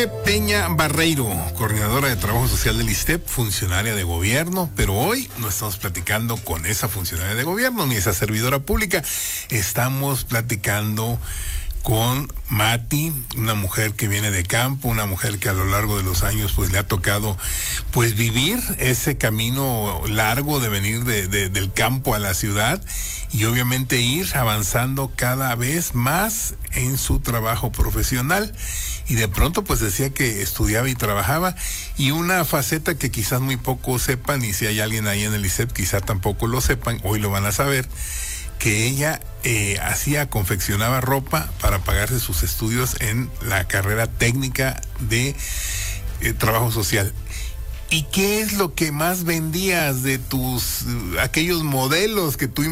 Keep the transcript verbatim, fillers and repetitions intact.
Peña Barreiro, coordinadora de Trabajo Social del ISSSTEP, funcionaria de gobierno, pero hoy no estamos platicando con esa funcionaria de gobierno ni esa servidora pública, estamos platicando con Mati, una mujer que viene de campo, una mujer que a lo largo de los años pues le ha tocado pues vivir ese camino largo de venir de, de, del campo a la ciudad y obviamente ir avanzando cada vez más en su trabajo profesional. Y de pronto pues decía que estudiaba y trabajaba, y una faceta que quizás muy pocos sepan, y si hay alguien ahí en el ISSSTEP quizá tampoco lo sepan, hoy lo van a saber, que ella eh, hacía, confeccionaba ropa para pagarse sus estudios en la carrera técnica de eh, trabajo social. ¿Y qué es lo que más vendías de tus, aquellos modelos que tú